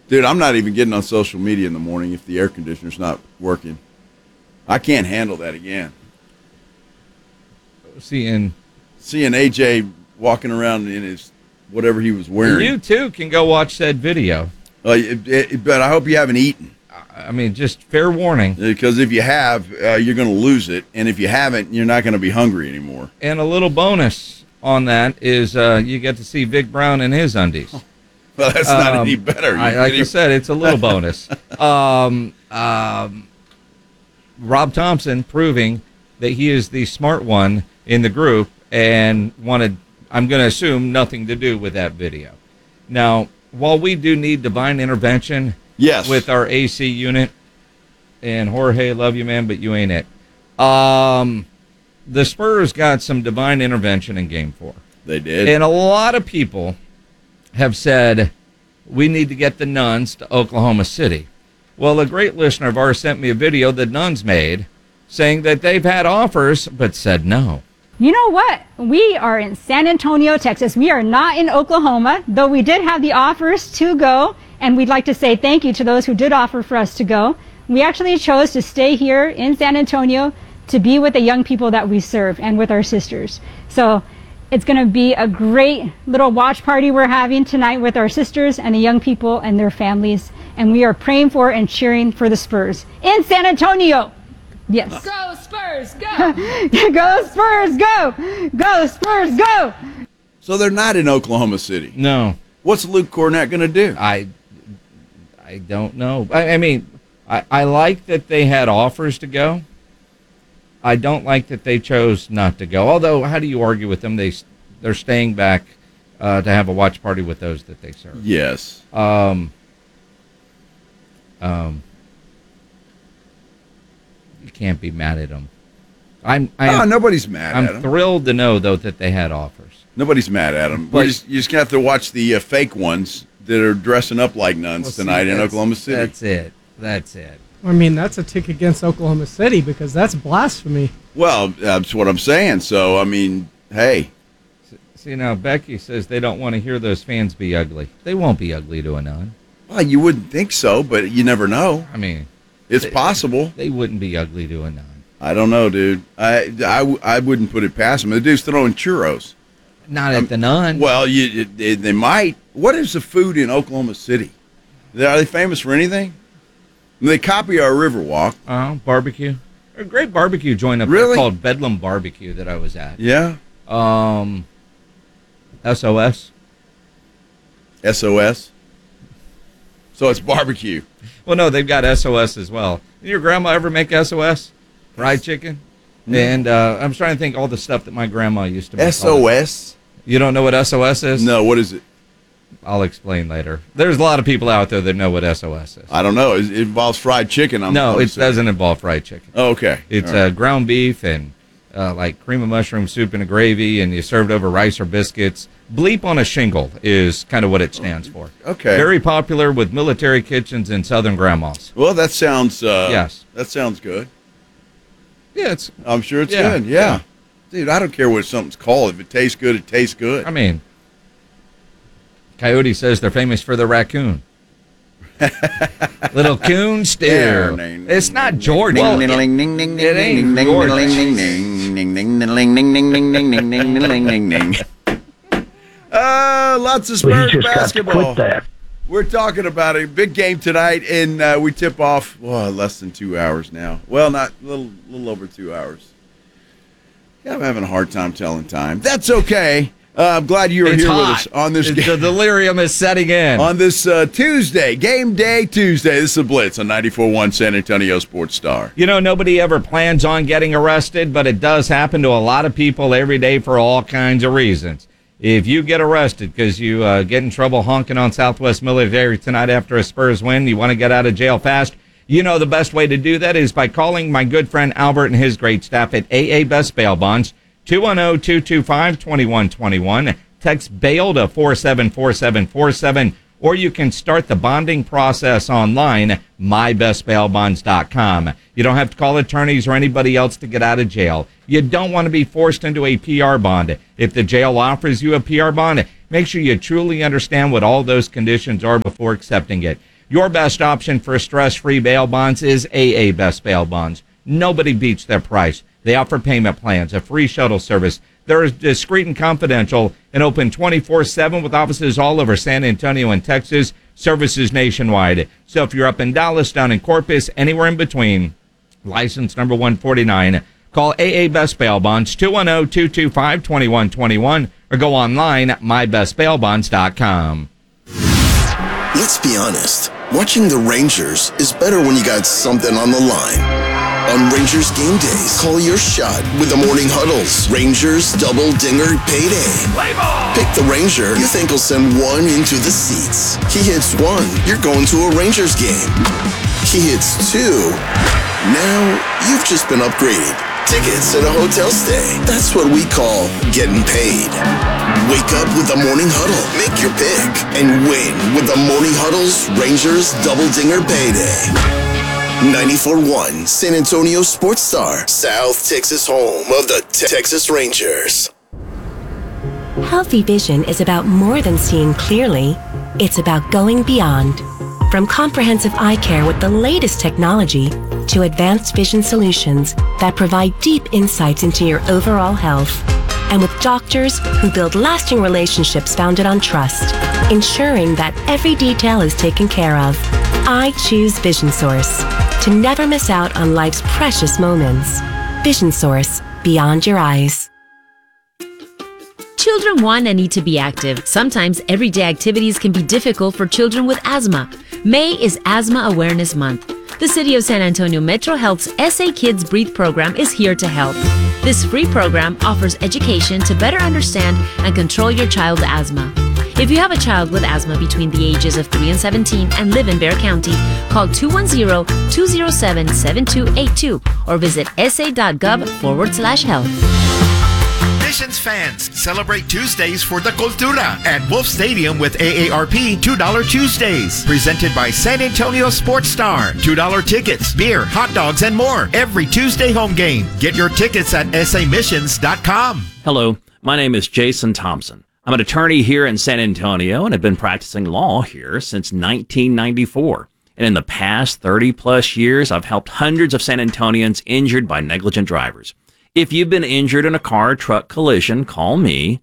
Dude, I'm not even getting on social media in the morning if the air conditioner's not working. I can't handle that again. Seeing AJ walking around in his whatever he was wearing. You, too, can go watch that video. But I hope you haven't eaten. I mean, just fair warning. Because if you have, you're going to lose it. And if you haven't, you're not going to be hungry anymore. And a little bonus on that is you get to see Vic Brown in his undies. Well, that's not any better. Like I said, it's a little bonus. Rob Thompson proving that he is the smart one in the group and wanted, I'm going to assume, nothing to do with that video. Now, while we do need divine intervention with our AC unit, and Jorge, love you, man, but you ain't it. The Spurs got some divine intervention in Game 4. They did. And a lot of people have said, we need to get the Nuns to Oklahoma City. Well, a great listener of ours sent me a video the Nuns made saying that they've had offers but said no. You know what? We are in San Antonio, Texas. We are not in Oklahoma, though we did have the offers to go, and we'd like to say thank you to those who did offer for us to go. We actually chose to stay here in San Antonio to be with the young people that we serve and with our sisters. So it's going to be a great little watch party we're having tonight with our sisters and the young people and their families, and we are praying for and cheering for the Spurs in San Antonio. Yes. Go Spurs, go! Go Spurs, go! Go Spurs, go! So they're not in Oklahoma City. No. What's Luke Cornett going to do? I don't know. I mean, I like that they had offers to go. I don't like that they chose not to go. Although, how do you argue with them? They're staying back to have a watch party with those that they serve. Yes. You can't be mad at them. Nobody's mad at them. I'm thrilled to know, though, that they had offers. Nobody's mad at them. You just have to watch the fake ones that are dressing up like nuns tonight in Oklahoma City. That's it. I mean, that's a tick against Oklahoma City because that's blasphemy. Well, that's what I'm saying. So, I mean, hey. See, now, Becky says they don't want to hear those fans be ugly. They won't be ugly to a nun. Well, you wouldn't think so, but you never know. I mean, it's possible. They wouldn't be ugly to a nun. I don't know, dude. I wouldn't put it past them. The dude's throwing churros. Not at the nun. Well, they might. What is the food in Oklahoma City? Are they famous for anything? They copy our Riverwalk. Barbecue. A great barbecue joint up there called Bedlam Barbecue that I was at. Yeah. SOS. SOS? So it's barbecue. Well, no, they've got SOS as well. Did your grandma ever make SOS? Fried chicken? No. And I'm trying to think all the stuff that my grandma used to make. SOS? You don't know what SOS is? No, what is it? I'll explain later. There's a lot of people out there that know what SOS is. I don't know. It involves fried chicken. No, it doesn't involve fried chicken. Oh, okay. It's ground beef and like cream of mushroom soup and a gravy, and you serve it over rice or biscuits. Bleep on a shingle is kind of what it stands for. Okay. Very popular with military kitchens and Southern grandmas. Well, that sounds yes. That sounds good. Yeah, I'm sure it's good. Yeah. Dude, I don't care what something's called. If it tastes good, it tastes good. I mean, Coyote says they're famous for the raccoon. Little coon stew. It's not George. Well, it ain't George. Lots of Spurs basketball. We're talking about a big game tonight, and we tip off less than 2 hours now. Well, not a little over 2 hours. Yeah, I'm having a hard time telling time. That's okay. I'm glad you were here with us on this game. The delirium is setting in. On this Tuesday, Game Day Tuesday. This is a Blitz on 94.1 San Antonio Sports Star. You know, nobody ever plans on getting arrested, but it does happen to a lot of people every day for all kinds of reasons. If you get arrested because you get in trouble honking on Southwest Military tonight after a Spurs win, you want to get out of jail fast, you know the best way to do that is by calling my good friend Albert and his great staff at AA Best Bail Bonds, 210-225-2121. Text bail to 474747, or you can start the bonding process online, mybestbailbonds.com. You don't have to call attorneys or anybody else to get out of jail. You don't want to be forced into a PR bond. If the jail offers you a PR bond, make sure you truly understand what all those conditions are before accepting it. Your best option for stress-free bail bonds is AA Best Bail Bonds. Nobody beats their price. They offer payment plans, a free shuttle service. They're discreet and confidential and open 24/7 with offices all over San Antonio and Texas, services nationwide. So if you're up in Dallas, down in Corpus, anywhere in between, license number 149, call AA Best Bail Bonds, 210-225-2121, or go online at mybestbailbonds.com. Let's be honest. Watching the Rangers is better when you got something on the line. On Rangers game days, call your shot with the Morning Huddles. Rangers Double Dinger Payday. Pick the Ranger you think will send one into the seats. He hits one, you're going to a Rangers game. He hits two, now you've just been upgraded. Tickets at a hotel stay. That's what we call getting paid. Wake up with the Morning Huddle. Make your pick and win with the Morning Huddle's Rangers Double Dinger Payday. 94.1 San Antonio Sports Star, South Texas home of the Texas Rangers. Healthy vision is about more than seeing clearly. It's about going beyond. From comprehensive eye care with the latest technology to advanced vision solutions that provide deep insights into your overall health. And with doctors who build lasting relationships founded on trust, ensuring that every detail is taken care of. I choose Vision Source to never miss out on life's precious moments. Vision Source, beyond your eyes. Children want and need to be active. Sometimes everyday activities can be difficult for children with asthma. May is Asthma Awareness Month. The City of San Antonio Metro Health's SA Kids Breathe program is here to help. This free program offers education to better understand and control your child's asthma. If you have a child with asthma between the ages of 3 and 17 and live in Bexar County, call 210-207-7282 or visit sa.gov/health. Missions fans, celebrate Tuesdays for the Cultura at Wolf Stadium with AARP $2 Tuesdays. Presented by San Antonio Sports Star. $2 tickets, beer, hot dogs, and more every Tuesday home game. Get your tickets at samissions.com. Hello, my name is Jason Thompson. I'm an attorney here in San Antonio and have been practicing law here since 1994. And in the past 30-plus years, I've helped hundreds of San Antonians injured by negligent drivers. If you've been injured in a car or truck collision, call me,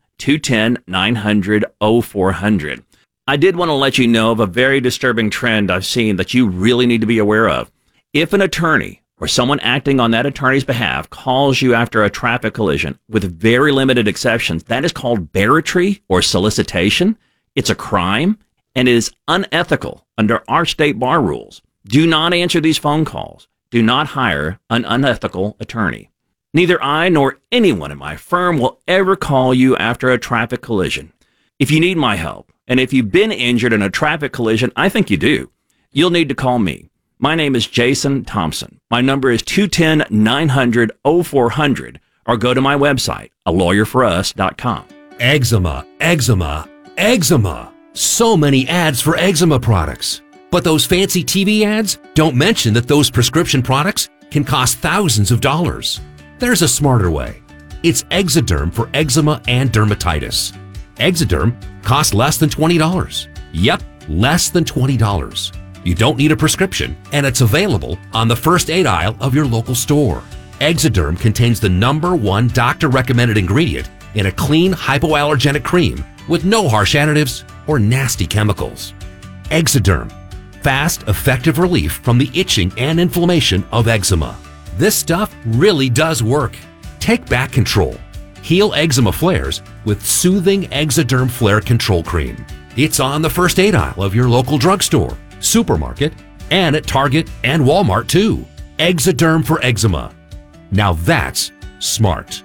210-900-0400. I did want to let you know of a very disturbing trend I've seen that you really need to be aware of. If an attorney or someone acting on that attorney's behalf calls you after a traffic collision, with very limited exceptions, that is called barratry or solicitation. It's a crime and it is unethical under our state bar rules. Do not answer these phone calls. Do not hire an unethical attorney. Neither I nor anyone in my firm will ever call you after a traffic collision. If you need my help, and if you've been injured in a traffic collision, I think you do, you'll need to call me. My name is Jason Thompson. My number is 210-900-0400, or go to my website, alawyerforus.com. Eczema, eczema, eczema. So many ads for eczema products. But those fancy TV ads don't mention that those prescription products can cost thousands of dollars. There's a smarter way. It's Exoderm for eczema and dermatitis. Exoderm costs less than $20. Yep, less than $20. You don't need a prescription, and it's available on the first aid aisle of your local store. Exoderm contains the #1 doctor-recommended ingredient in a clean, hypoallergenic cream with no harsh additives or nasty chemicals. Exoderm, fast, effective relief from the itching and inflammation of eczema. This stuff really does work. Take back control. Heal eczema flares with soothing Exoderm Flare Control Cream. It's on the first aid aisle of your local drugstore, supermarket, and at Target and Walmart too. Exoderm for eczema. Now that's smart.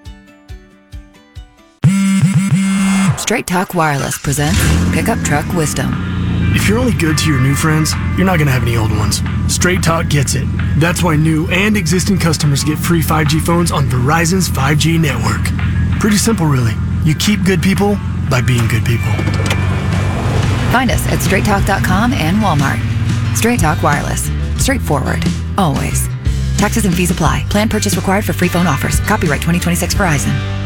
Straight Talk Wireless presents Pickup Truck Wisdom. If you're only good to your new friends, you're not going to have any old ones. Straight Talk gets it. That's why new and existing customers get free 5G phones on Verizon's 5G network. Pretty simple, really. You keep good people by being good people. Find us at straighttalk.com and Walmart. Straight Talk Wireless. Straightforward. Always. Taxes and fees apply. Plan purchase required for free phone offers. Copyright 2026 Verizon.